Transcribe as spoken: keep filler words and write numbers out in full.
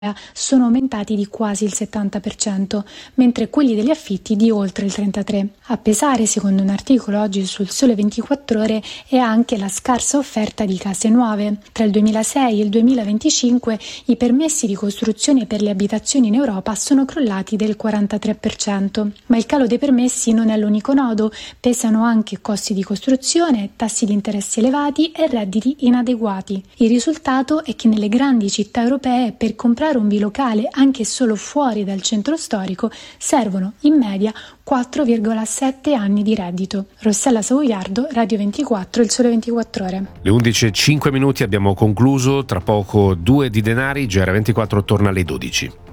sono aumentati di quasi il settanta per cento, mentre quelli degli affitti di oltre il trentatré per cento. A pesare, secondo un articolo oggi sul Sole ventiquattro Ore, è anche la scarsa offerta di case nuove. Tra il duemilasei e il duemilaventicinque i permessi di costruzione per le abitazioni in Europa sono crollati del quarantatré per cento. Ma il calo dei permessi non è l'unico nodo, pesano anche costi di costruzione, tassi di interessi elevati e redditi inadeguati. Il risultato è che nelle grandi città europee per comprare un bilocale anche solo fuori dal centro storico servono in media quattro virgola sette anni di reddito. Rossella Savoiardo, Radio ventiquattro, Il Sole ventiquattro Ore. Le undici e cinque minuti abbiamo concluso, tra poco due di denari, G R ventiquattro torna alle dodici.